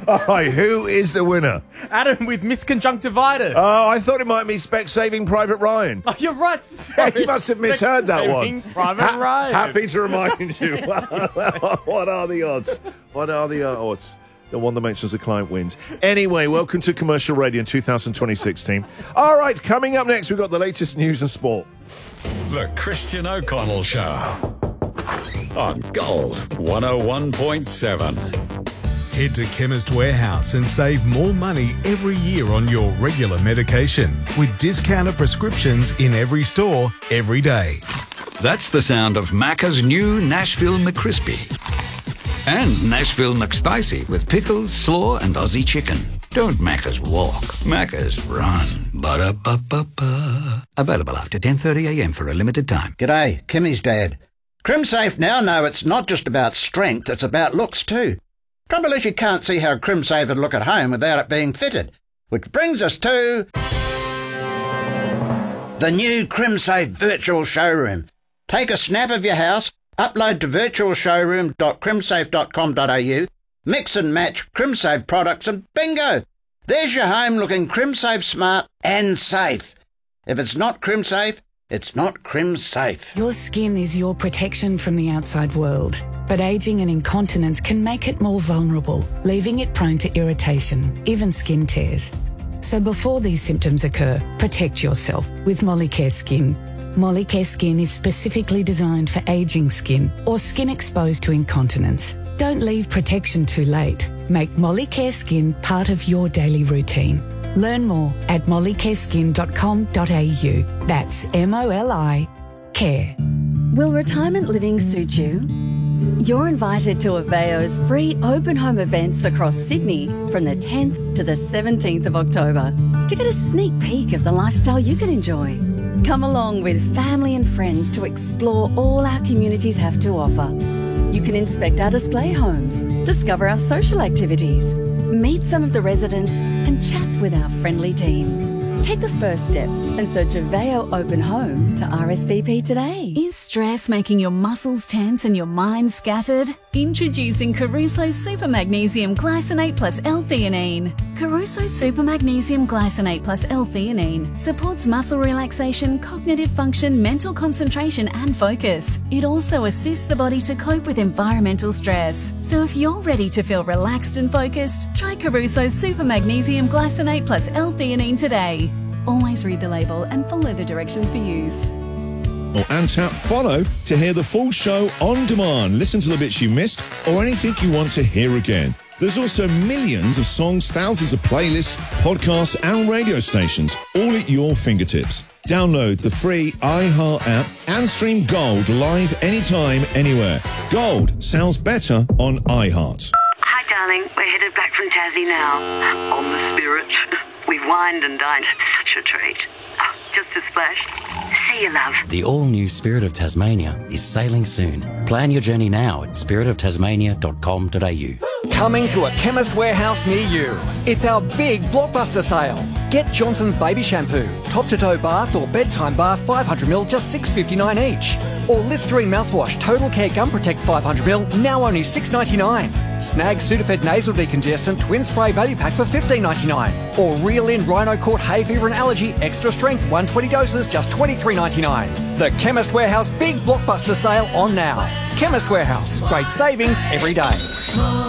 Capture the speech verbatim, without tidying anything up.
All right, who is the winner? Adam with misconjunctivitis. Oh, I thought it might be Spec Saving Private Ryan. Oh, you're right. Sorry. You must have misheard that one. Private ha- Ryan. Happy to remind you. What are the odds? What are the odds? The one that mentions the client wins. Anyway, welcome to Commercial Radio in two thousand twenty-six, team. All right, coming up next, we've got the latest news and sport. The Christian O'Connell Show on Gold one oh one point seven. Head to Chemist Warehouse and save more money every year on your regular medication with discounted prescriptions in every store, every day. That's the sound of Macca's new Nashville McCrispy. And Nashville McSpicy with pickles, slaw and Aussie chicken. Don't Macca's walk, Macca's run. Ba-da-ba-ba-ba. Available after ten thirty a m for a limited time. G'day, Kimmy's dad. CrimSafe now know it's not just about strength, it's about looks too. Trouble is you can't see how CrimSafe would look at home without it being fitted. Which brings us to the new CrimSafe Virtual Showroom. Take a snap of your house, upload to virtual showroom dot crimsafe dot com dot a u, mix and match CrimSafe products and bingo! There's your home looking CrimSafe smart and safe. If it's not CrimSafe, it's not CrimSafe. Your skin is your protection from the outside world. But ageing and incontinence can make it more vulnerable, leaving it prone to irritation, even skin tears. So before these symptoms occur, protect yourself with Molicare Skin. Molicare Skin is specifically designed for ageing skin or skin exposed to incontinence. Don't leave protection too late. Make Molicare Skin part of your daily routine. Learn more at molicare skin dot com dot a u. That's M O L I care. Will retirement living suit you? You're invited to Aveo's free open home events across Sydney from the tenth to the seventeenth of October to get a sneak peek of the lifestyle you can enjoy. Come along with family and friends to explore all our communities have to offer. You can inspect our display homes, discover our social activities, meet some of the residents and chat with our friendly team. Take the first step and search Aveo Open Home to R S V P today. Is stress making your muscles tense and your mind scattered? Introducing Caruso Super Magnesium Glycinate plus L-theanine. Caruso Super Magnesium Glycinate plus L-theanine supports muscle relaxation, cognitive function, mental concentration and focus. It also assists the body to cope with environmental stress. So if you're ready to feel relaxed and focused, try Caruso Super Magnesium Glycinate plus L-theanine today. Always read the label and follow the directions for use. And tap follow to hear the full show on demand, listen to the bits you missed, or anything you want to hear again. There's also millions of songs, thousands of playlists, podcasts, and radio stations, all at your fingertips. Download the free iHeart app and stream Gold live anytime, anywhere. Gold sounds better on iHeart. Hi, darling. We're headed back from Tassie now. On the Spirit. We've wined and dined. It's such a treat. Oh, just a splash. See you, love. The all-new Spirit of Tasmania is sailing soon. Plan your journey now at spirit of tasmania dot com dot a u. Coming to a Chemist Warehouse near you. It's our big blockbuster sale. Get Johnson's Baby Shampoo, top-to-toe bath or bedtime bath five hundred milliliters, just six dollars fifty-nine each. Or Listerine mouthwash Total Care Gum Protect five hundred milliliters, now only six dollars ninety-nine. Snag Sudafed Nasal Decongestant Twin Spray Value Pack for fifteen dollars ninety-nine. Or Reel In Rhino Court Hay Fever and Allergy Extra Strength one hundred twenty doses, just twenty-three dollars ninety-nine. The Chemist Warehouse big blockbuster sale on now. Chemist Warehouse, great savings every day.